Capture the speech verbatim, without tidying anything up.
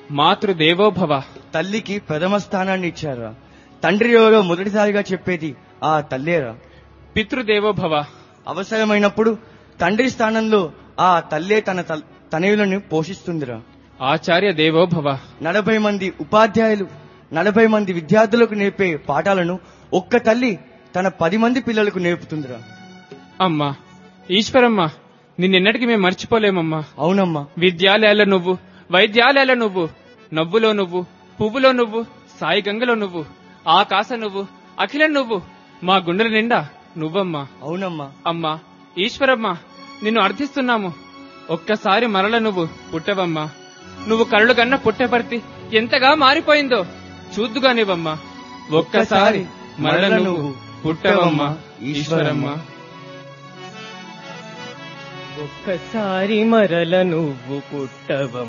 మాతృదేవోభవ. తల్లికి ప్రథమ స్థానాన్ని ఇచ్చారా? తండ్రి ఎవరో మొదటిసారిగా చెప్పేది ఆ తల్లేరా? పితృదేవోభవ. అవసరమైనప్పుడు తండ్రి స్థానంలో ఆ తల్లే తన తనయులను పోషిస్తుందిరా. ఆచార్య దేవోభవ. నలభై మంది ఉపాధ్యాయులు నలభై మంది విద్యార్థులకు నేర్పే పాఠాలను ఒక్క తల్లి తన పది మంది పిల్లలకు నేర్పుతుందిరా. అమ్మా ఈశ్వరమ్మ, నిన్నెన్నటికి మేము మర్చిపోలేమమ్మా. అవునమ్మా. విద్యాలయాల నువ్వు, వైద్యాలయాల నువ్వు, నవ్వులో నువ్వు, పువ్వులో నువ్వు, సాయి గంగలో నువ్వు, ఆకాశ నువ్వు, అఖిలం నువ్వు, మా గుండెల నిండా నువ్వమ్మా. అవునమ్మా. అమ్మా ఈశ్వరమ్మ, నిన్ను అర్థిస్తున్నాము. ఒక్కసారి మరల నువ్వు పుట్టవమ్మా. నువ్వు కళ్ళు కన్న పుట్టపర్తి ఎంతగా మారిపోయిందో చూద్దుగానివమ్మా. ఒక్కసారి మరల నువ్వు పుట్టవమ్మా ఈశ్వరమ్మ. ఒక్కసారి మరల నువ్వు పుట్టవమ్మ.